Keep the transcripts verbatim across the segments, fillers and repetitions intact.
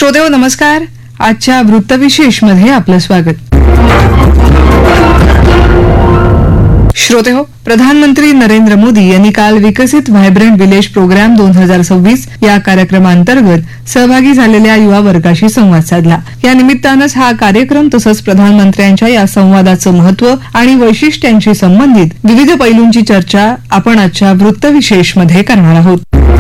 श्रोतेहो नमस्कार. आजच्या वृत्तविशेष मध्ये आपलं स्वागत. श्रोतेहो, प्रधानमंत्री नरेंद्र मोदी यांनी काल विकसित व्हायब्रंट विलेज प्रोग्राम दोन हजार सव्वीस या कार्यक्रमांतर्गत सहभागी झालेल्या युवा वर्गाशी संवाद साधला. या निमित्तानंच हा कार्यक्रम तसंच प्रधानमंत्र्यांच्या या संवादाचं महत्व आणि वैशिष्ट्यांशी संबंधित विविध पैलूंची चर्चा आपण आजच्या वृत्तविशेष मध्ये करणार आहोत.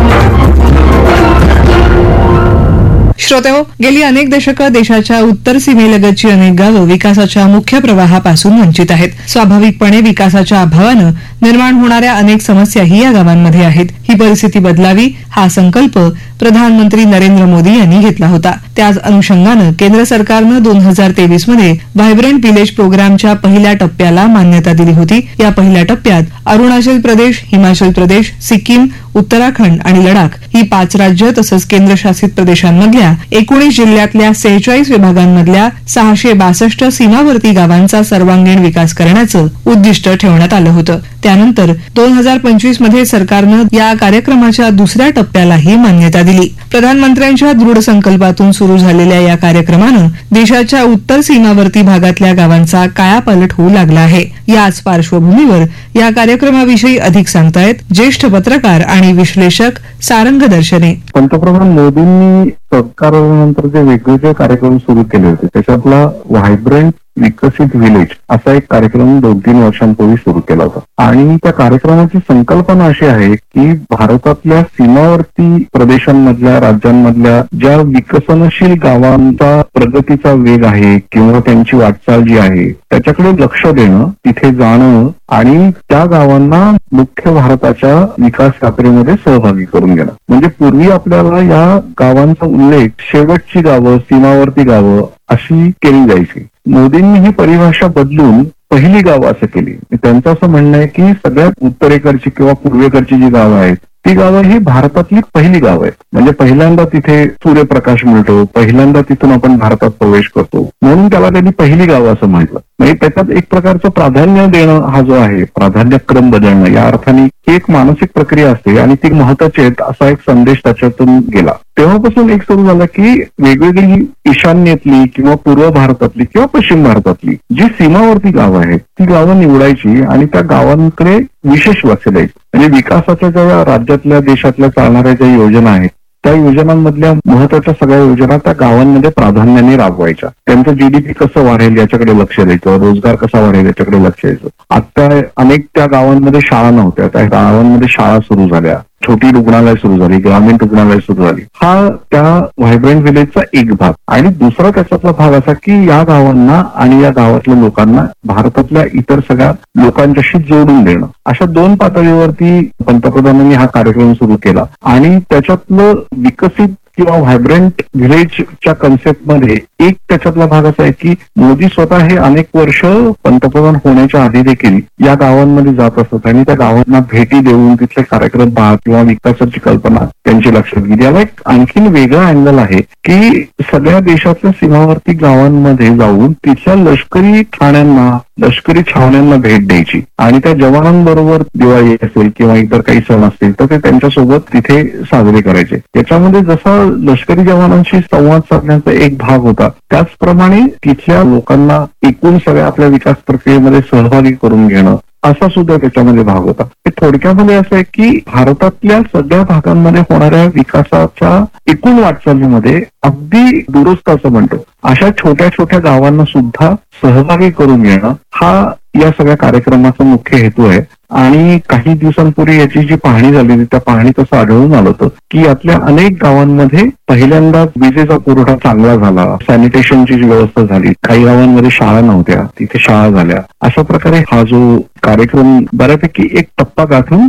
श्रोतेहो, गेली अनेक दशकं देशाच्या उत्तर सीमेलगतची अनेक गावं विकासाच्या मुख्य प्रवाहापासून वंचित आहेत. स्वाभाविकपणे विकासाच्या अभावानं निर्माण होणाऱ्या अनेक समस्याही या गावांमध्ये आहेत. ही परिस्थिती बदलावी हा संकल्प प्रधानमंत्री नरेंद्र मोदी यांनी घेतला होता. त्याच अनुषंगानं केंद्र सरकारनं दोन हजार तेवीस मध्ये व्हायब्रंट विलेज प्रोग्रामच्या पहिल्या टप्प्याला मान्यता दिली होती. या पहिल्या टप्प्यात अरुणाचल प्रदेश, हिमाचल प्रदेश, सिक्कीम, उत्तराखंड आणि लडाख ही पाच राज्य तसंच केंद्रशासित प्रदेशांमधल्या एकोणीस जिल्ह्यातल्या सेहेचाळीस विभागांमधल्या सहाशे बासष्ट सीमावर्ती गावांचा सर्वांगीण विकास करण्याचं उद्दिष्ट ठेवण्यात आलं होतं. त्यानंतर दोन हजार पंचवीस मध्ये सरकारनं या कार्यक्रमाच्या दुसऱ्या टप्प्यालाही मान्यता दिली. प्रधानमंत्र्यांच्या दृढ संकल्पातून सुरू झालेल्या या कार्यक्रमानं देशाच्या उत्तर सीमावर्ती भागातल्या गावांचा कायापालट होऊ लागला आहे. याच पार्श्वभूमीवर या कार्यक्रमाविषयी अधिक सांगतायत ज्येष्ठ पत्रकार आणि विश्लेषक सारंग दर्शने. पंतप्रधान मोदींनी सरकारनंतर जे वेगवेगळे कार्यक्रम सुरू केले होते त्याच्यातला व्हायब्रंट विकसित विलेज असा एक कार्यक्रम दोन तीन वर्षांपूर्वी सुरू केला होता. आणि त्या कार्यक्रमाची संकल्पना अशी आहे की भारतातल्या सीमावर्ती प्रदेशांमधल्या राज्यांमधल्या ज्या विकसनशील गावांचा प्रगतीचा वेग आहे किंवा त्यांची वाटचाल जी आहे त्याच्याकडे लक्ष देणं, तिथे जाणं आणि त्या गावांना मुख्य भारताच्या विकास यात्रेमध्ये सहभागी करून घेणं. म्हणजे पूर्वी आपल्याला या गावांचा उल्लेख शेवटची गावं, सीमावर्ती गावं अशी केली जायची. मोदींनी ही परिभाषा बदलून पहिली गावं असं केली. त्यांचं असं म्हणणं आहे की सगळ्यात उत्तरेकडची किंवा पूर्वेकडची जी गावं आहेत ती गावं ही भारतातली पहिली गावं आहेत. म्हणजे पहिल्यांदा तिथे सूर्यप्रकाश मिळतो, पहिल्यांदा तिथून आपण भारतात प्रवेश करतो, म्हणून त्याला त्यांनी पहिली गावं असं म्हटलं. म्हणजे त्याच्यात एक प्रकारचं प्राधान्य देणं हा जो आहे, प्राधान्यक्रम बदलणं, या अर्थाने ही एक मानसिक प्रक्रिया असते आणि ती महत्वाची आहे असा एक संदेश त्याच्यातून गेला. तेव्हापासून एक सुरू झालं की वेगवेगळी ईशान्येतली किंवा पूर्व भारतातली किंवा पश्चिम भारतातली जी सीमावर्ती गावं आहेत ती गावं निवडायची आणि त्या गावांकडे विशेष लक्ष द्यायचं. म्हणजे विकासाच्या ज्या राज्यातल्या देशातल्या चालणाऱ्या ज्या योजना आहेत त्या योजनांमधल्या महत्वाच्या सगळ्या योजना त्या गावांमध्ये प्राधान्याने राबवायच्या. त्यांचं जीडीपी कसं वाढेल याच्याकडे लक्ष द्यायचं, रोजगार कसा वाढेल याच्याकडे लक्ष द्यायचं. आता अनेक त्या गावांमध्ये शाळा नव्हत्या, त्या गावांमध्ये शाळा सुरू झाल्या, छोटी रुग्णालय सुरू झाली, ग्रामीण रुग्णालय सुरू झाली. हा त्या व्हायब्रंट विलेजचा एक भाग. आणि दुसरा त्याच्यातला भाग असा की या गावांना आणि या गावातल्या लोकांना भारतातल्या इतर सगळ्या लोकांच्याशी जोडून देणं. अशा दोन पातळीवरती पंतप्रधानांनी हा कार्यक्रम सुरू केला. आणि त्याच्यातलं विकसित किंवा व्हायब्रंट व्हिलेजच्या कन्सेप्टमध्ये एक त्याच्यातला भाग असा आहे की मोदी स्वतः हे अनेक वर्ष पंतप्रधान होण्याच्या आधी देखील या गावांमध्ये जात असतात आणि त्या गावांना भेटी देऊन तिथले कार्यक्रम पाहत किंवा विकासाची कल्पना त्यांची लक्षात गेली. याला एक आणखीन वेगळा अँगल आहे की सगळ्या देशातल्या सीमावर्ती गावांमध्ये जाऊन तिथल्या लष्करी ठाण्यांना, लष्करी छावण्यांना भेट द्यायची आणि त्या जवानांबरोबर दिवाळी असेल किंवा इतर काही सण असतील तर ते त्यांच्यासोबत तिथे साजरे करायचे. त्याच्यामध्ये जसा लष्करी जवानांशी संवाद साधण्याचा एक भाग होता त्याचप्रमाणे तिथल्या लोकांना एकूण सगळ्या आपल्या विकास प्रक्रियेमध्ये सहभागी करून घेणं असा सुद्धा त्याच्यामध्ये भाग होता. थोडक्यामध्ये असं आहे की भारतातल्या सगळ्या भागांमध्ये होणाऱ्या विकासाच्या एकूण वाटचालीमध्ये अगदी दुरुस्त असं म्हणतो अशा छोट्या छोट्या गावांना सुद्धा सहभागी करून घेणं हा या सगळ्या कार्यक्रमाचा मुख्य हेतू आहे. आणि काही दिवसांपूर्वी याची जी पाहणी झाली त्या पाहणीत असं आढळून आलं होतं की यातल्या अनेक गावांमध्ये पहिल्यांदा विजेचा पुरवठा चांगला झाला, सॅनिटेशनची जी व्यवस्था झाली, काही गावांमध्ये शाळा नव्हत्या तिथे शाळा झाल्या. अशा प्रकारे हा जो कार्यक्रम बऱ्यापैकी एक टप्पा गाठून